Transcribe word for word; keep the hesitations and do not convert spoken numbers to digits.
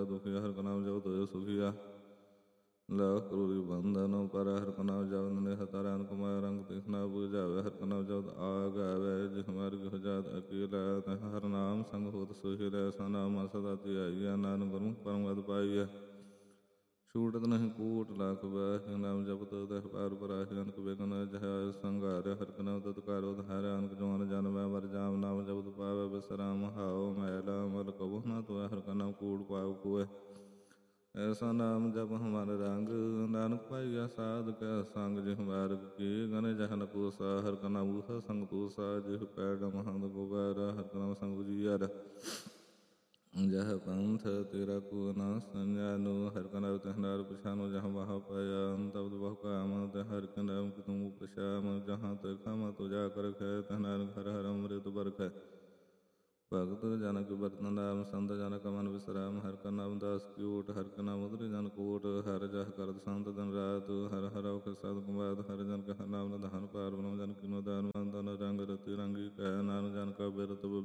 ਦੁਖੀਆ। ਹਰਿ ਕਾ ਨਾਮ ਜਪਤ ਹੋਇ ਸੁਖੀਆ। ਲੱਖ ਕਰੋੜੀ ਬੰਧਨ ਪਰ ਹਰਿ ਕਾ ਨਾਮ ਜਪਤ ਨੇਹ ਤਾਰੇ ਅਨਕ ਮਾਇਆ ਰੰਗ ਤ੍ਰਿਸ਼ਨਾ ਬੁਝਾਵੇ। ਹਰਿ ਕਾ ਨਾਮ ਜਪਤ ਆਗਾਵੇ ਜਿਹ ਮਾਰਗ ਹੋ ਜਾਤ ਅਕੇਲਾ। ਹਰਿ ਨਾਮ ਸੰਗ ਹੋਤ ਸੋਹਿ ਰਹਿ ਸਾ ਨਾਮ ਸਦਾ ਧਿਆਈਆ। ਨਾਨਕ ਗੁਰਮੁਖ ਪਰਮ ਗਤਿ ਪਾਈਐ। ਛੂਟਤ ਨਹੀਂ ਕੂਟ ਲੱਖ ਬਾਹੀ ਨਾਮ ਜਪਤ ਤਹਿ ਪਾਰ ਪਰਾਹੀ। ਅਨਕ ਬਿਘਨ ਜਹ ਸੰਘਾਰੈ ਹਰਿ ਕਾ ਨਾਮ ਤਤਕਾਲ ਉਧਾਰੈ। ਅਨਕ ਜੋਨ ਜਨਮੈ ਵਰ ਜਾਮ ਨਾਮ ਜਪਤ ਪਾਵੈ। ਬਿਸਰਾਮ ਹਾਉ ਮੈਲਾ ਮਲ ਕਬਹੁ ਨ ਧੋਵੈ। ਹਰਿ ਕਾ ਨਾਮ ਕੂੜ ਪਾਪ ਕੋਇ ਐਸਾ ਨਾਮ ਜਪ ਹਮਾਰ ਰੰਗ। ਨਾਨਕ ਪਾਈਆ ਸਾਧ ਕੈ ਸੰਗ ਜਿਹ ਮਾਰਗ ਕੀ ਗਨ ਜਹ ਨ ਕੋਸਾ। ਹਰਿ ਕਾ ਨਾਮ ਊਹਾ ਸੰਗ ਤੋਸਾ ਜਿਹ ਪੈੜ ਮਹੰਦ ਗੁਬਾਰਾ। ਹਰਿ ਕਾ ਨਾਮ ਸੰਗ ਉਜੀਅਰ ਜਹ ਪੰਥ ਤੇਰਾ ਕੋ ਨ ਸੰਜਾਨੋ। ਹਰਿ ਕਾ ਨਾਮ ਤਿਹ ਨਾਰ ਪਛਾਨੋ ਜਹ ਵਾਹ ਪਾਇਆ। ਤਬਦ ਬਹੁ ਕਾਮ ਤਹ ਹਰਿ ਕਾ ਨਾਮ ਕਿ ਤੁਮ ਪਛਾਮ। ਜਹਾਂ ਤੇ ਖਾਮ ਤੋ ਜਾ ਕਰ ਖੈ ਤਹ ਨਾਨਕ ਹਰਿ ਹਰਿ ਅੰਮ੍ਰਿਤ ਬਰਖੈ। ਭਗਤ ਜਨ ਕੇ ਬਰਤਨ ਨਾਮ ਸੰਤ ਜਨ ਕਾ ਮਨ ਵਿਸਰਾਮ। ਹਰਿ ਕਾ ਨਾਮ ਦਾਸ ਕੀ ਓਟ ਹਰਿ ਕਾ ਨਾਮ ਉਤਰਿ ਜਨ ਕੋਟ। ਹਰਿ ਜਹ ਕਰਤ ਸੰਤ ਦਿਨ ਰਾਤ ਹਰਿ ਹਰਿ ਔਖਦ ਸਾਧ ਕਮਾਤ। ਹਰਿ ਜਨ ਕਾ ਨਾਮ ਨਿਧਾਨ ਪਾਰ ਬ੍ਰਹਮ ਜਨ ਕੀ ਨਿਧਾਨ। ਵੰਦਨ ਰੰਗ ਰਤੀ ਰੰਗੀ ਕੈ ਨਾਨਕ ਜਨ ਕਾ ਬਿਰਤ